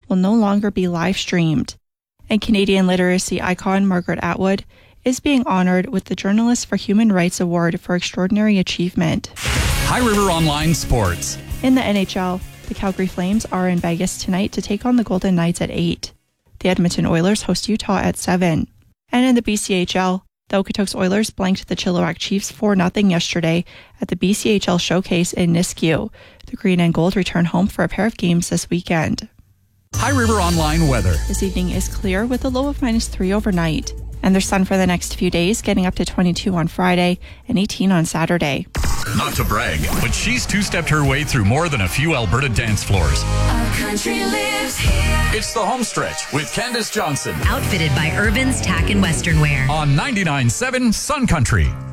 will no longer be live streamed. And Canadian literacy icon Margaret Atwood is being honored with the Journalists for Human Rights Award for extraordinary achievement. High River Online Sports. In the NHL, the Calgary Flames are in Vegas tonight to take on the Golden Knights at 8. The Edmonton Oilers host Utah at 7. And in the BCHL, the Okotoks Oilers blanked the Chilliwack Chiefs 4-0 yesterday at the BCHL Showcase in Nisku. The Green and Gold return home for a pair of games this weekend. High River Online weather. This evening is clear with a low of -3 overnight. And there's sun for the next few days, getting up to 22 on Friday and 18 on Saturday. Not to brag, but she's two-stepped her way through more than a few Alberta dance floors. Our country lives here. It's the home stretch with Candace Johnson. Outfitted by Urban's Tack and Western Wear. On 99.7 Sun Country.